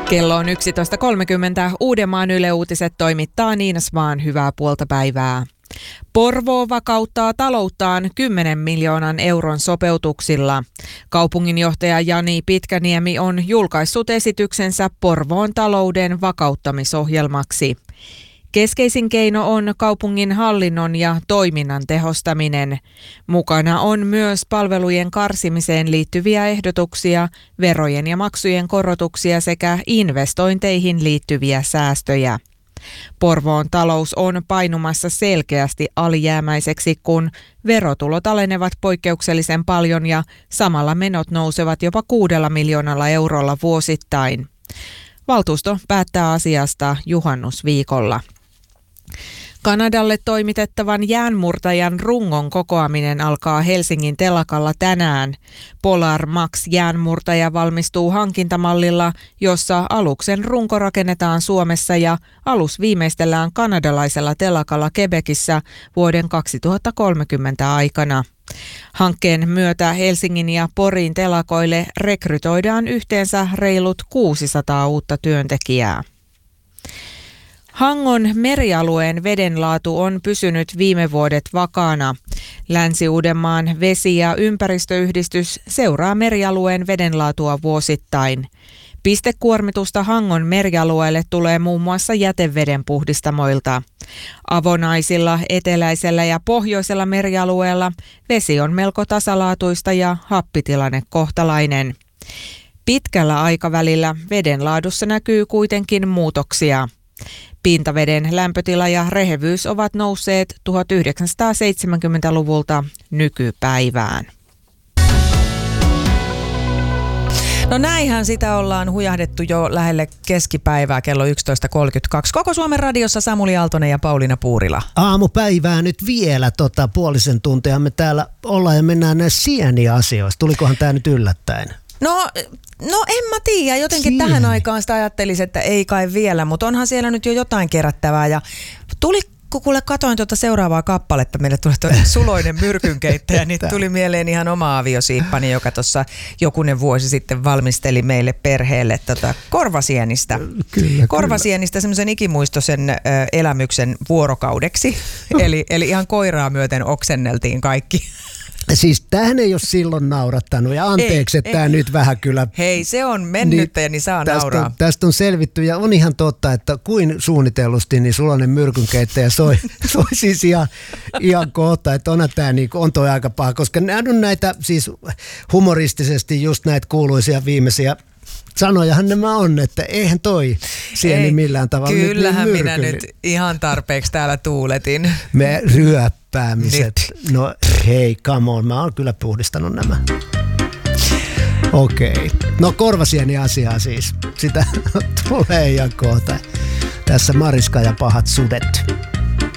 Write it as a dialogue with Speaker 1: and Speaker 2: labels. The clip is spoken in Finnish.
Speaker 1: Kello on 11.30. Uudenmaan Yle Uutiset toimittaa Niina Svaan. Hyvää puolta päivää. Porvoo vakauttaa talouttaan 10 miljoonan euron sopeutuksilla. Kaupunginjohtaja Jani Pitkäniemi on julkaissut esityksensä Porvoon talouden vakauttamisohjelmaksi. Keskeisin keino on kaupungin hallinnon ja toiminnan tehostaminen. Mukana on myös palvelujen karsimiseen liittyviä ehdotuksia, verojen ja maksujen korotuksia sekä investointeihin liittyviä säästöjä. Porvoon talous on painumassa selkeästi alijäämäiseksi, kun verotulot alenevat poikkeuksellisen paljon ja samalla menot nousevat jopa 6 miljoonalla eurolla vuosittain. Valtuusto päättää asiasta juhannusviikolla. Kanadalle toimitettavan jäänmurtajan rungon kokoaminen alkaa Helsingin telakalla tänään. Polar Max jäänmurtaja valmistuu hankintamallilla, jossa aluksen runko rakennetaan Suomessa ja alus viimeistellään kanadalaisella telakalla Quebecissä vuoden 2030 aikana. Hankkeen myötä Helsingin ja Porin telakoille rekrytoidaan yhteensä reilut 600 uutta työntekijää. Hangon merialueen vedenlaatu on pysynyt viime vuodet vakaana. Länsi-Uudenmaan vesi- ja ympäristöyhdistys seuraa merialueen vedenlaatua vuosittain. Pistekuormitusta Hangon merialueelle tulee muun muassa jäteveden puhdistamoilta. Avonaisilla, eteläisellä ja pohjoisella merialueella vesi on melko tasalaatuista ja happitilanne kohtalainen. Pitkällä aikavälillä vedenlaadussa näkyy kuitenkin muutoksia. Pintaveden lämpötila ja rehevyys ovat nousseet 1970-luvulta nykypäivään.
Speaker 2: No näinhän sitä ollaan hujahdettu jo lähelle keskipäivää kello 11.32. Koko Suomen radiossa Samuli Aaltonen ja Pauliina Puurila.
Speaker 3: Aamupäivää nyt vielä puolisen tuntia me täällä ollaan ja mennään näissä sieniasioissa. Tulikohan tämä nyt yllättäen?
Speaker 2: No en mä tiedä, jotenkin tähän aikaan sitä ajattelisin, että ei kai vielä, mutta onhan siellä nyt jo jotain kerättävää ja kun katoin tuota seuraavaa kappaletta, meille tuli tuo Suloinen myrkynkeittäjä, niin tuli mieleen ihan oma aviosiippani, joka tuossa jokunen vuosi sitten valmisteli meille perheelle korvasienistä. Korvasienistä semmoisen ikimuistoisen elämyksen vuorokaudeksi, eli ihan koiraa myöten oksenneltiin kaikki.
Speaker 3: Siis tämähän ei ole silloin naurattanut ja anteeksi, että tämä nyt vähän kyllä...
Speaker 2: Hei, se on mennyttä niin saa nauraa.
Speaker 3: Tästä on selvitty ja on ihan totta, että kuin suunnitellusti, niin Suloinen myrkynkeittäjä soi siis ihan kohta, että on toi aika paha, koska nämä on näitä siis humoristisesti just näitä kuuluisia viimeisiä sanojahan nämä on, että eihän toi sieni millään tavalla
Speaker 2: kyllähän nyt minä nyt ihan tarpeeksi täällä tuuletin.
Speaker 3: Me ryöppäämiset. Nyt. No hei, come on, mä oon kyllä puhdistanut nämä. Okei. No korvasieni asiaa siis. Sitä tulee ihan kohta. Tässä Mariska ja pahat sudet.